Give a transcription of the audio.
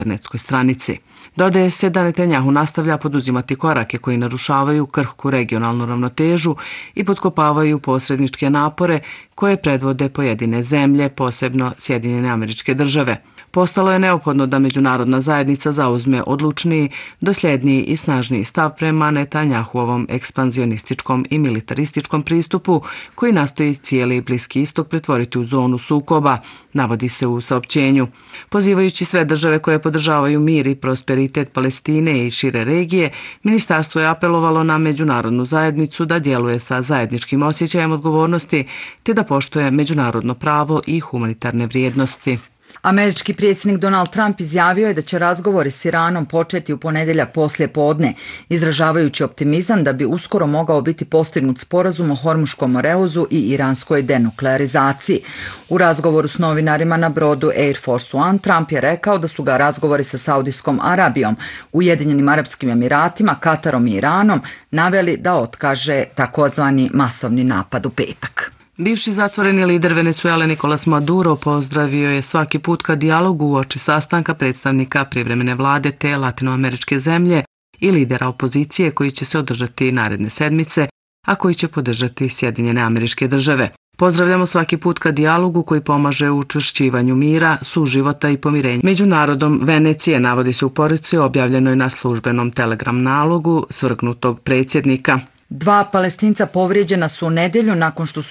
internetskoj stranici. Dodaje se da Netanjahu nastavlja poduzimati korake koji narušavaju krhku regionalnu ravnotežu i potkopavaju posredničke napore koje predvode pojedine zemlje, posebno Sjedinjene Američke Države. Postalo je neophodno da međunarodna zajednica zauzme odlučniji, dosljedniji i snažniji stav prema Netanjahuovom ekspanzionističkom i militarističkom pristupu koji nastoji cijeli Bliski istok pretvoriti u zonu sukoba, navodi se u saopćenju. Pozivajući sve države koje podržavaju mir i prosperitet Palestine i šire regije, ministarstvo je apelovalo na međunarodnu zajednicu da djeluje sa zajedničkim osjećajem odgovornosti te da poštuje međunarodno pravo i humanitarne vrijednosti. Američki predsjednik Donald Trump izjavio je da će razgovori s Iranom početi u ponedjeljak poslije podne, izražavajući optimizam da bi uskoro mogao biti postignut sporazum o Hormuškom moreuzu i iranskoj denuklearizaciji. U razgovoru s novinarima na brodu Air Force One, Trump je rekao da su ga razgovori sa Saudijskom Arabijom, Ujedinjenim Arapskim Emiratima, Katarom i Iranom naveli da otkaže takozvani masovni napad u petak. Bivši zatvoreni lider Venezuele Nicolas Maduro pozdravio je svaki put ka dijalogu uoči sastanka predstavnika privremene vlade te latinoameričke zemlje i lidera opozicije koji će se održati naredne sedmice, a koji će podržati Sjedinjene Američke Države. Pozdravljamo svaki put ka dijalogu koji pomaže u učvršćivanju mira, suživota i pomirenja među narodom Venecije, navodi se u poruci objavljenoj na službenom telegram nalogu svrgnutog predsjednika. 2 Palestinca povrijeđena su u nedjelju nakon što su